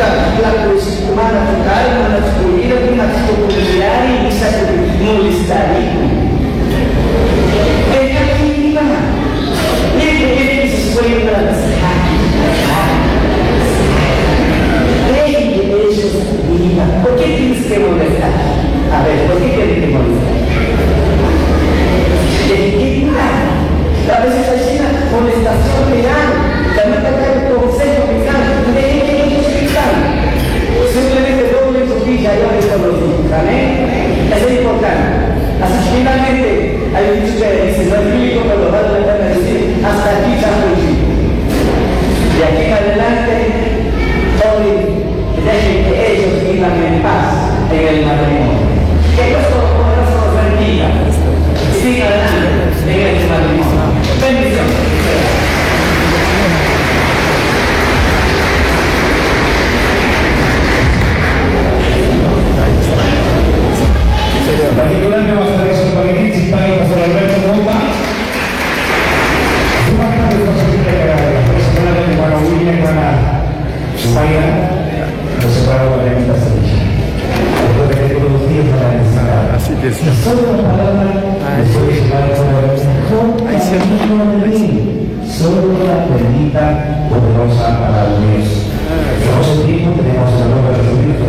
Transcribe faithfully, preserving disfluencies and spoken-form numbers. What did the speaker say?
laku mana tukar mana sekolah mana sekolah diari bisa nulis tadi. Eh ini mana? Ini ini sesuai dengan hati. Lei deixa divina. Por que tienes que molestar? A ver, por qué tienes que molestar? A veces hay una molestación real, también toca el consejo final, de ellos explican. Simplemente doble su vida y ahora están los hijos, ¿amén? Eso es importante. Así finalmente hay un dicho que dice, no es bíblico, pero va a tratar de decir, hasta aquí ya fui. De aquí en adelante, hoy dejen que ellos vivan en paz en el matrimonio. Que Dios Todopoderoso los bendiga. Sigan adelante en el matrimonio. Bendiciones. Particolarmente va a stare sul pagamento si paga per Alberto Roma. Su macchina di possibilità che la persona che guarda William guarda supaya no se para la venta sencilla. Recuerda que todos los días para desarrollar. Así que sí. Solo la palabra después de llegar a la solo la bendita poderosa para Dios. En ese tiempo tenemos el honor de recibir